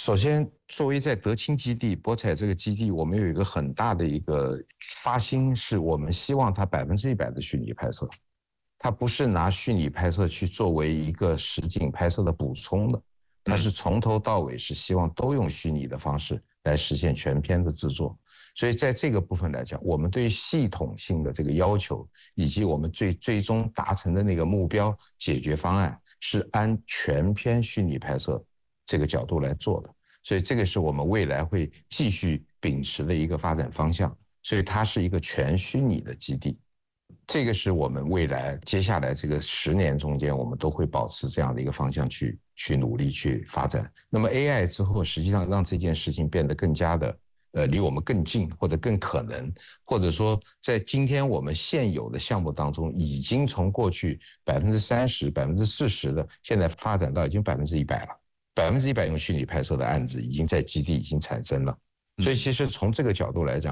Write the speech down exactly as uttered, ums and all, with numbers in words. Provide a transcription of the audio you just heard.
首先，作为在德清基地、博彩这个基地，我们有一个很大的一个发心，是我们希望它百分之一百的虚拟拍摄，它不是拿虚拟拍摄去作为一个实景拍摄的补充的，它是从头到尾是希望都用虚拟的方式来实现全片的制作。所以在这个部分来讲，我们对系统性的这个要求，以及我们最最终达成的那个目标解决方案，是按全片虚拟拍摄这个角度来做的。所以这个是我们未来会继续秉持的一个发展方向。所以它是一个全虚拟的基地，这个是我们未来接下来这个十年中间，我们都会保持这样的一个方向去去努力去发展。那么 A I 之后，实际上让这件事情变得更加的呃离我们更近，或者更可能，或者说在今天我们现有的项目当中，已经从过去百分之三十、百分之四十的，现在发展到已经百分之一百了。百分之一百用虚拟拍摄的案子已经在基地已经产生了。所以其实从这个角度来讲，